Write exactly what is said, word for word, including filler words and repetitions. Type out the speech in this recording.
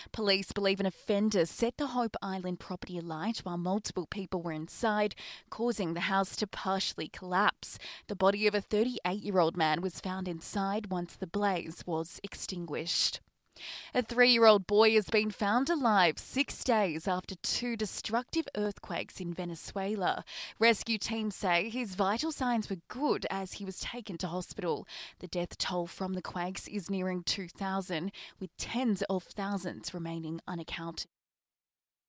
Police believe an offender set the Hope Island property alight while multiple people were inside, causing the house to partially collapse. The body of a thirty-eight-year-old man was found inside once the blaze was extinguished. A three-year-old boy has been found alive six days after two destructive earthquakes in Venezuela. Rescue teams say his vital signs were good as he was taken to hospital. The death toll from the quakes is nearing two thousand, with tens of thousands remaining unaccounted.